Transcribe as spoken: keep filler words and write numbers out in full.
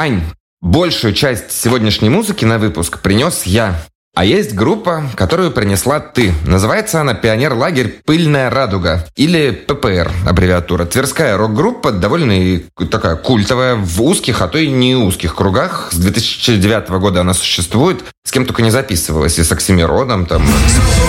Ань, большую часть сегодняшней музыки на выпуск принес я. А есть группа, которую принесла ты. Называется она «Пионер-лагерь Пыльная радуга» или пэ пэ эр, аббревиатура. Тверская рок-группа, довольно и такая культовая, в узких, а то и не узких кругах. С две тысячи девятого года она существует. С кем только не записывалась, и с Оксимироном там.